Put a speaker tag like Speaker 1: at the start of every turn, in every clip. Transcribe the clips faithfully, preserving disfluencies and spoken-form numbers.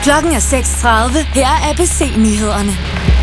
Speaker 1: Klokken er seks tredive. Her er A B C-nyhederne.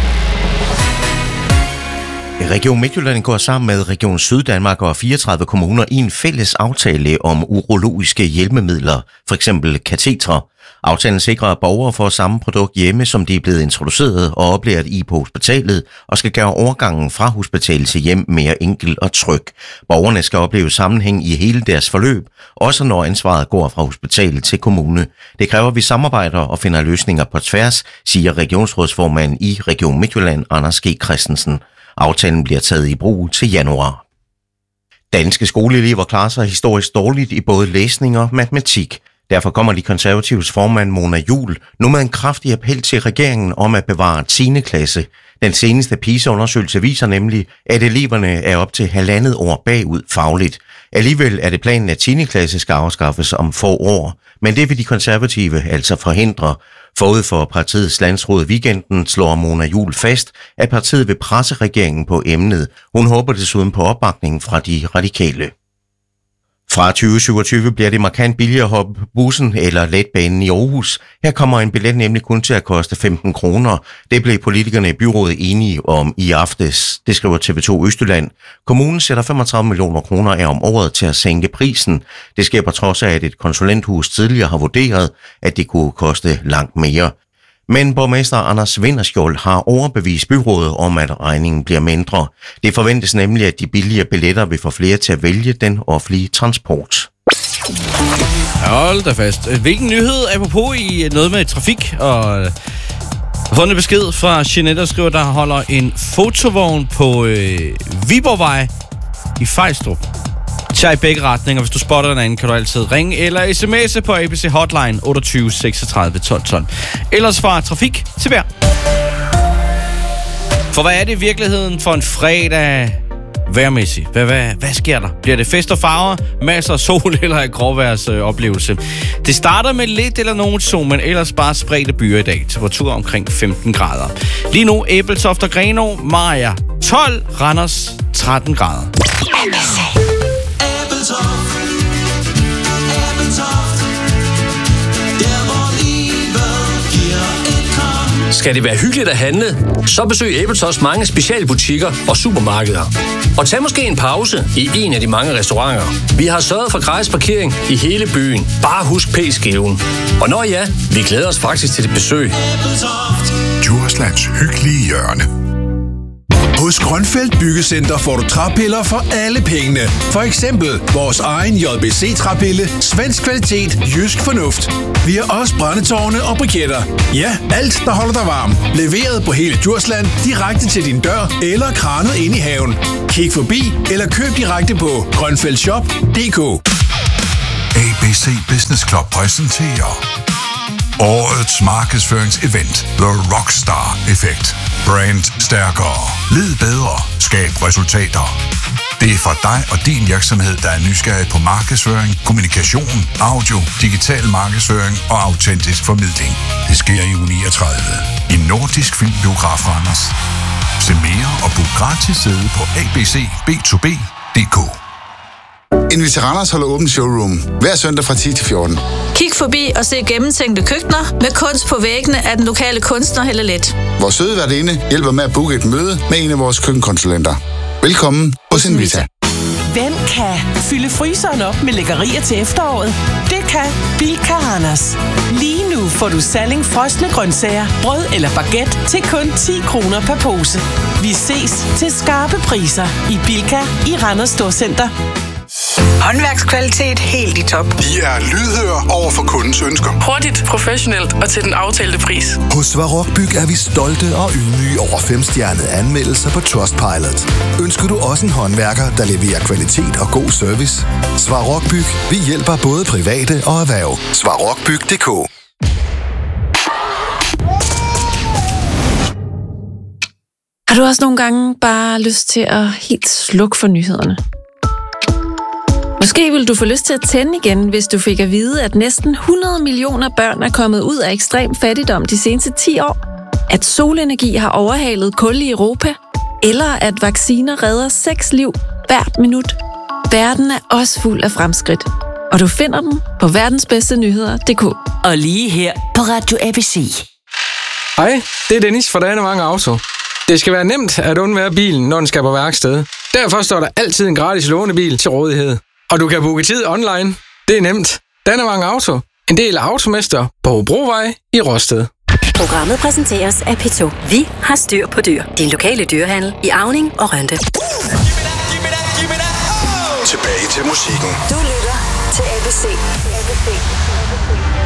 Speaker 2: Region Midtjylland går sammen med Region Syddanmark og fireogtredive kommuner i en fælles aftale om urologiske hjælpemidler, f.eks. katetre. Aftalen sikrer, at borgere får samme produkt hjemme, som de er blevet introduceret og oplært i på hospitalet, og skal gøre overgangen fra hospital til hjem mere enkel og tryg. Borgerne skal opleve sammenhæng i hele deres forløb, også når ansvaret går fra hospital til kommune. Det kræver, at vi samarbejder og finder løsninger på tværs, siger regionsrådsformand i Region Midtjylland, Anders G. Christensen. Aftalen bliver taget i brug til januar. Danske skoleelever klarer sig historisk dårligt i både læsning og matematik. Derfor kommer de konservatives formand Mona Juul nu med en kraftig appel til regeringen om at bevare tiende klasse. Den seneste PISA-undersøgelse viser nemlig, at eleverne er op til halvandet år bagud fagligt. Alligevel er det planen, at tiende klasse skal afskaffes om få år, men det vil de konservative altså forhindre. Forud for partiets landsråd weekenden slår Mona Juul fast, at partiet vil presse regeringen på emnet. Hun håber desuden på opbakning fra de radikale. Fra tyve syvogtyve bliver det markant billigere at hoppe på bussen eller letbanen i Aarhus. Her kommer en billet nemlig kun til at koste femten kroner. Det blev politikerne i byrådet enige om i aftes. Det skriver T V to Østjylland. Kommunen sætter femogtredive millioner kroner af om året til at sænke prisen. Det sker på trods af, at et konsulenthus tidligere har vurderet, at det kunne koste langt mere. Men borgmester Anders Vinderskjold har overbevist byrådet om, at regningen bliver mindre. Det forventes nemlig, at de billige billetter vil få flere til at vælge den offentlige transport.
Speaker 3: Hold da fast. Hvilken nyhed er på i noget med trafik? Og fundet besked fra Jeanette, der skriver, der holder en fotovogn på øh, Viborgvej i Fejstrup. Tag i begge retninger. Hvis du spotter den anden, kan du altid ringe eller sms'e på A B C Hotline otteogtyve seksogtredive tolv tolv. Ellers fra trafik til vejr. For hvad er det i virkeligheden for en fredag vejrmæssigt? Hvad, hvad, hvad sker der? Bliver det fest og farver, masser af sol eller en gråvejrsoplevelse? Det starter med lidt eller nogen sol, men ellers bare spredte byer i dag. Temperatur omkring femten grader. Lige nu Ebeltoft og Grenaa, Maja tolv, Randers tretten grader.
Speaker 4: Skal det være hyggeligt at handle, så besøg Ebeltofts mange specialbutikker og supermarkeder. Og tag måske en pause i en af de mange restauranter. Vi har sørget for gratis parkering i hele byen. Bare husk P-skiven. Og når ja, vi glæder os faktisk til det besøg.
Speaker 5: Djurslands hyggelige hjørne. Hos Grønfeldt Byggecenter får du træpiller for alle pengene. For eksempel vores egen J B C-træpille, svensk kvalitet, jysk fornuft. Vi har også brændetårne og briketter. Ja, alt der holder dig varm. Leveret på hele Djursland, direkte til din dør eller kranet ind i haven. Kig forbi eller køb direkte på grønfeldtshop punktum d k.
Speaker 6: A B C Business Club præsenterer årets markedsføringsevent, The Rockstar Effekt. Brand stærkere. Led bedre. Skab resultater. Det er for dig og din virksomhed, der er nysgerrig på markedsføring, kommunikation, audio, digital markedsføring og autentisk formidling. Det sker i uge niogtredive i Nordisk Filmbiograf Randers. Se mere og book gratis sæde på a b c b to b punktum d k.
Speaker 7: Invita Randers holder åbent showroom hver søndag fra ti til fjorten.
Speaker 8: Kig forbi og se gennemtænkte køkkener med kunst på væggene af den lokale kunstner Helle Let.
Speaker 7: Vores søde værtinde hjælper med at booke et møde med en af vores køkkenkonsulenter. Velkommen hos Invita.
Speaker 9: Hvem kan fylde fryseren op med lækkerier til efteråret? Det kan Bilka Randers. Lige nu får du Salling frosne grøntsager, brød eller baguette til kun ti kroner per pose. Vi ses til skarpe priser i Bilka i Randers Storcenter.
Speaker 10: Håndværkskvalitet helt i top.
Speaker 5: Vi er lydhøre over for kundens ønsker.
Speaker 10: Hurtigt, professionelt og til den aftalte pris.
Speaker 11: Hos Svarog Byg er vi stolte og ydmyge over femstjernede anmeldelser på Trustpilot. Ønsker du også en håndværker, der leverer kvalitet og god service? Svarog Byg. Vi hjælper både private og erhverv. svarog byg punktum d k.
Speaker 12: Har du også nogle gange bare lyst til at helt slukke for nyhederne? Måske vil du få lyst til at tænde igen, hvis du fik at vide, at næsten hundrede millioner børn er kommet ud af ekstrem fattigdom de seneste ti år, at solenergi har overhalet kul i Europa, eller at vacciner redder seks liv hvert minut. Verden er også fuld af fremskridt. Og du finder den på verdensbedstenyheder punktum d k.
Speaker 13: Og lige her på Radio A B C.
Speaker 14: Hej, det er Dennis fra Dannemang Auto. Det skal være nemt at undvære bilen, når den skal på værksted. Derfor står der altid en gratis lånebil til rådighed. Og du kan booke tid online. Det er nemt. Dannemang Auto. En del af Automester på Hobrovej i Rosted.
Speaker 15: Programmet præsenteres af Pito. Vi har styr på dyr. Din lokale dyrehandel i Auning og Rønde.
Speaker 5: Tilbage til musikken.
Speaker 15: Du lytter til A B C.